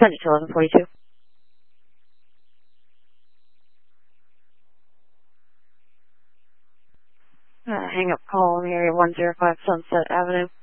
Send it to 1142. Hang up call in the area 105 Sunset Avenue.